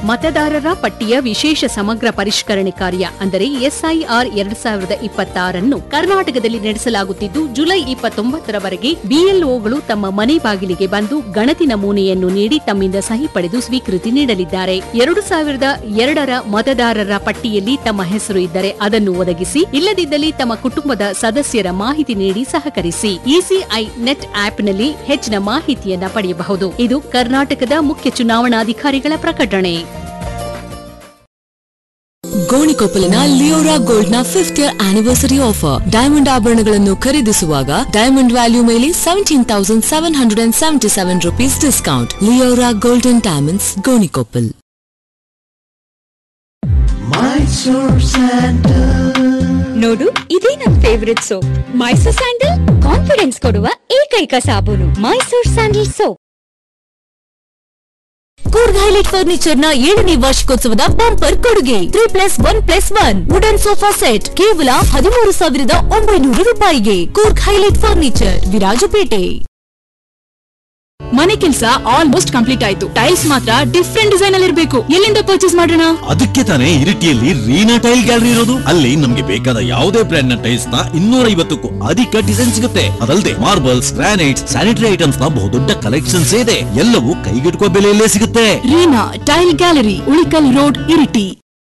ಮತದಾರರ ಪಟ್ಟಿಯ ವಿಶೇಷ ಸಮಗ್ರ ಪರಿಷ್ಕರಣೆ ಕಾರ್ಯ ಅಂದರೆ ಎಸ್ಐಆರ್ 2026 ಕರ್ನಾಟಕದಲ್ಲಿ ನಡೆಸಲಾಗುತ್ತಿದ್ದು ಜುಲೈ 29ರವರೆಗೆ ಬಿಎಲ್ಒಗಳು ತಮ್ಮ ಮನೆ ಬಾಗಿಲಿಗೆ ಬಂದು ಗಣತಿ ನಮೂನೆಯನ್ನು ನೀಡಿ ತಮ್ಮಿಂದ ಸಹಿ ಪಡೆದು ಸ್ವೀಕೃತಿ ನೀಡಲಿದ್ದಾರೆ. 2002ರ ಮತದಾರರ ಪಟ್ಟಿಯಲ್ಲಿ ತಮ್ಮ ಹೆಸರು ಇದ್ದರೆ ಅದನ್ನು ಒದಗಿಸಿ, ಇಲ್ಲದಿದ್ದಲ್ಲಿ ತಮ್ಮ ಕುಟುಂಬದ ಸದಸ್ಯರ ಮಾಹಿತಿ ನೀಡಿ ಸಹಕರಿಸಿ. ಇಸಿಐ ನೆಟ್ ಆಪ್ನಲ್ಲಿ ಹೆಚ್ಚಿನ ಮಾಹಿತಿಯನ್ನ ಪಡೆಯಬಹುದು. ಇದು ಕರ್ನಾಟಕದ ಮುಖ್ಯ ಚುನಾವಣಾಧಿಕಾರಿಗಳ ಪ್ರಕಟಣೆ. ಗೋಣಿಕೊಪ್ಪಲಿನ ಲಿಯೋರಾ ಗೋಲ್ಡ್ ನ 5th year anniversary offer. Diamond ಆಭರಣಗಳನ್ನು ಖರೀದಿಸುವಾಗ ಡೈಮಂಡ್ ವ್ಯಾಲ್ಯೂ ಮೇಲೆ 17,777 rupees discount. Leora gold and diamonds, Gonikoppal. ನೋಡು, ಇದೇ ನನ್ favourite soap. Mysore sandal confidence ಕೊಡುವ ಏಕೈಕ ಸಾಬೂನು. Mysore sandal soap. Coorg highlight furniture ನ 7ನೇ ವಾರ್ಷಿಕೋತ್ಸವದ ಬಂಪರ್ ಕೊಡುಗೆ 3+1+1 ವುಡನ್ ಸೋಫಾ ಸೆಟ್ ಕೇವಲ 13,900 ರೂಪಾಯಿಗೆ. Coorg highlight furniture, Virajpet. ಮನೆ ಕೆಲಸ ಆಲ್ಮೋಸ್ಟ್ ಕಂಪ್ಲೀಟ್ ಆಯ್ತು. ಟೈಲ್ಸ್ ಮಾತ್ರ ಡಿಫ್ರೆಂಟ್ ಡಿಸೈನ್ ಅಲ್ಲಿ ಇರಬೇಕು. ಎಲ್ಲಿಂದ ಪರ್ಚೇಸ್ ಮಾಡೋಣ? ಅದಕ್ಕೆ ತಾನೇ ಇರಿಟಿಯಲ್ಲಿ ರೀನಾ ಟೈಲ್ ಗ್ಯಾಲರಿ ಇರೋದು. ಅಲ್ಲಿ ನಮ್ಗೆ ಬೇಕಾದ ಯಾವುದೇ ಬ್ರ್ಯಾಂಡ್ ನ ಟೈಲ್ಸ್ ನ 250ಕ್ಕೂ ಅಧಿಕ ಡಿಸೈನ್ ಸಿಗುತ್ತೆ. ಅದಲ್ಲದೆ ಮಾರ್ಬಲ್ಸ್, ಗ್ರಾನೈಟ್ಸ್, ಸ್ಯಾನಿಟರಿ ಐಟಮ್ಸ್ ನ ಬಹುದೊಡ್ಡ ಕಲೆಕ್ಷನ್ಸ್ ಇದೆ. ಎಲ್ಲವೂ ಕೈಗೆಟುಕುವ ಬೆಲೆಯಲ್ಲೇ ಸಿಗುತ್ತೆ. Reena tail gallery, Ulikkal road, Iritty.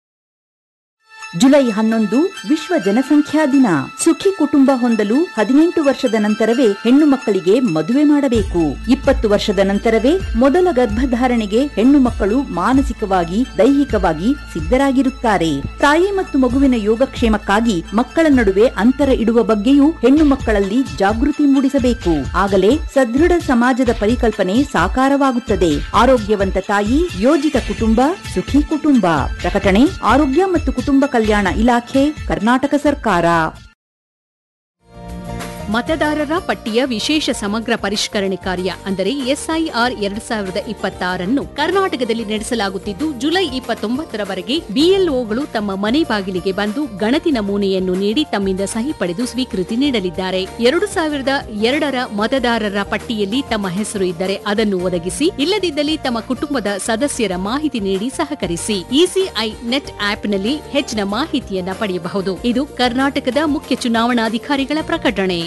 July 11 ವಿಶ್ವ ಜನಸಂಖ್ಯಾ ದಿನ. ಸುಖಿ ಕುಟುಂಬ ಹೊಂದಲು 18 ವರ್ಷದ ನಂತರವೇ ಹೆಣ್ಣು ಮಕ್ಕಳಿಗೆ ಮದುವೆ ಮಾಡಬೇಕು. 20 ವರ್ಷದ ನಂತರವೇ ಮೊದಲ ಗರ್ಭಧಾರಣೆಗೆ ಹೆಣ್ಣು ಮಕ್ಕಳು ಮಾನಸಿಕವಾಗಿ, ದೈಹಿಕವಾಗಿ ಸಿದ್ಧರಾಗಿರುತ್ತಾರೆ. ತಾಯಿ ಮತ್ತು ಮಗುವಿನ ಯೋಗಕ್ಷೇಮಕ್ಕಾಗಿ ಮಕ್ಕಳ ನಡುವೆ ಅಂತರ ಇಡುವ ಬಗ್ಗೆಯೂ ಹೆಣ್ಣು ಮಕ್ಕಳಲ್ಲಿ ಜಾಗೃತಿ ಮೂಡಿಸಬೇಕು. ಆಗಲೇ ಸದೃಢ ಸಮಾಜದ ಪರಿಕಲ್ಪನೆ ಸಾಕಾರವಾಗುತ್ತದೆ. ಆರೋಗ್ಯವಂತ ತಾಯಿ, ಯೋಜಿತ ಕುಟುಂಬ, ಸುಖಿ ಕುಟುಂಬ. ಪ್ರಕಟಣೆ ಆರೋಗ್ಯ ಮತ್ತು ಕುಟುಂಬ ಕಲ್ಯಾಣ ಇಲಾಖೆ, ಕರ್ನಾಟಕ ಸರ್ಕಾರ. ಮತದಾರರ ಪಟ್ಟಿಯ ವಿಶೇಷ ಸಮಗ್ರ ಪರಿಷ್ಕರಣೆ ಕಾರ್ಯ ಅಂದರೆ ಎಸ್ಐಆರ್ 2026 ಕರ್ನಾಟಕದಲ್ಲಿ ನಡೆಸಲಾಗುತ್ತಿದ್ದು ಜುಲೈ 29ರವರೆಗೆ ಬಿಎಲ್ಒಗಳು ತಮ್ಮ ಮನೆ ಬಾಗಿಲಿಗೆ ಬಂದು ಗಣತಿ ನಮೂನೆಯನ್ನು ನೀಡಿ ತಮ್ಮಿಂದ ಸಹಿ ಪಡೆದು ಸ್ವೀಕೃತಿ ನೀಡಲಿದ್ದಾರೆ. 2002ರ ಮತದಾರರ ಪಟ್ಟಿಯಲ್ಲಿ ತಮ್ಮ ಹೆಸರು ಇದ್ದರೆ ಅದನ್ನು ಒದಗಿಸಿ, ಇಲ್ಲದಿದ್ದಲ್ಲಿ ತಮ್ಮ ಕುಟುಂಬದ ಸದಸ್ಯರ ಮಾಹಿತಿ ನೀಡಿ ಸಹಕರಿಸಿ. ಇಸಿಐ ನೆಟ್ ಆಪ್ನಲ್ಲಿ ಹೆಚ್ಚಿನ ಮಾಹಿತಿಯನ್ನ ಪಡೆಯಬಹುದು. ಇದು ಕರ್ನಾಟಕದ ಮುಖ್ಯ ಚುನಾವಣಾಧಿಕಾರಿಗಳ ಪ್ರಕಟಣೆ.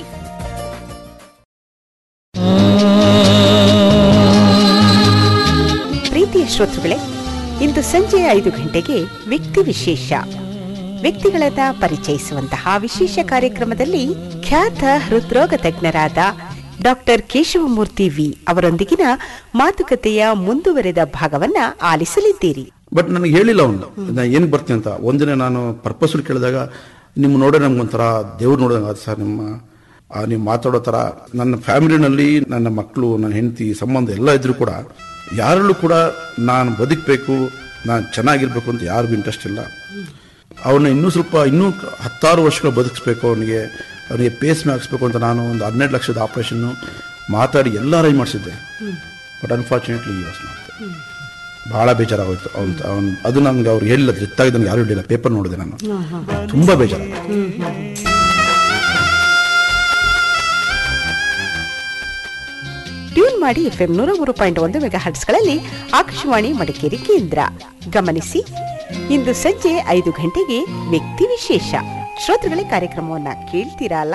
ಪ್ರೀತಿಯ ಶ್ರೋತೃಗಳೇ, ಇಂದು ಸಂಜೆ 5 ಗಂಟೆಗೆ ವ್ಯಕ್ತಿ ವಿಶೇಷ, ವ್ಯಕ್ತಿಗಳನ್ನ ಪರಿಚಯಿಸುವಂತಹ ವಿಶೇಷ ಕಾರ್ಯಕ್ರಮದಲ್ಲಿ ಖ್ಯಾತ ಹೃದ್ರೋಗ ತಜ್ಞರಾದ ಡಾಕ್ಟರ್ ಕೇಶವಮೂರ್ತಿ ವಿ ಅವರೊಂದಿಗಿನ ಮಾತುಕತೆಯ ಮುಂದುವರೆದ ಭಾಗವನ್ನ ಆಲಿಸಲಿದ್ದೀರಿ. ಬಟ್ ನನಗೆ ಹೇಳಿಲ್ಲ ಅವನು ಏನ್ ಬರ್ತೀನಿ ಅಂತ. ಒಂದಿನ ನಾನು ಪರ್ಪಸ್ಫುಲ್ ಕೇಳಿದಾಗ, ನಿಮ್ಮ ನೋಡೋ ನಮ್ಗೊಂಥರ ದೇವ್ರು ನೋಡೋದಂಗ ಸರ್, ನೀವು ಮಾತಾಡೋ ಥರ. ನನ್ನ ಫ್ಯಾಮಿಲಿನಲ್ಲಿ ನನ್ನ ಮಕ್ಕಳು, ನನ್ನ ಹೆಂಡತಿ, ಸಂಬಂಧ ಎಲ್ಲ ಇದ್ರು ಕೂಡ ಯಾರಲ್ಲೂ ಕೂಡ ನಾನು ಬದುಕಬೇಕು, ನಾನು ಚೆನ್ನಾಗಿರ್ಬೇಕು ಅಂತ ಯಾರಿಗೂ ಇಂಟ್ರೆಸ್ಟ್ ಇಲ್ಲ. ಅವನ್ನ ಇನ್ನೂ 10 ವರ್ಷಗಳು ಬದುಕಿಸ್ಬೇಕು, ಅವನಿಗೆ ಪೇಸ್ ಮೇ ಹಾಕ್ಸ್ಬೇಕು ಅಂತ ನಾನು ಒಂದು 12 ಲಕ್ಷದ ಆಪರೇಷನ್ನು ಮಾತಾಡಿ ಎಲ್ಲ ಅರೇಂಜ್ ಮಾಡಿಸಿದ್ದೆ. ಬಟ್ ಅನ್ಫಾರ್ಚುನೇಟ್ಲಿ ಈ ವಾಸ್ ನಾಟ್. ಬಹಳ ಬೇಜಾರಾಗೋಯ್ತು. ಅದು ನಮ್ಗೆ ಅವ್ರು ಹೇಳಿಲ್ಲ, ಜೊತ್ತಾಗಿ ನನಗೆ ಯಾರು ಹೇಳಿಲ್ಲ. ಪೇಪರ್ ನೋಡಿದೆ ನಾನು, ತುಂಬಾ ಬೇಜಾರಾಗಿತ್ತು. ಟ್ಯೂನ್ ಮಾಡಿ FM 103.1 ಮೆಗಾಹರ್ಟ್ಸ್ಗಳಲ್ಲಿ ಆಕಾಶವಾಣಿ ಮಡಿಕೇರಿ ಕೇಂದ್ರ. ಗಮನಿಸಿ, ಇಂದು ಸಂಜೆ 5 ಗಂಟೆಗೆ ವ್ಯಕ್ತಿ ವಿಶೇಷ. ಶ್ರೋತೃಗಳೇ, ಕಾರ್ಯಕ್ರಮವನ್ನ ಕೇಳ್ತೀರಾ?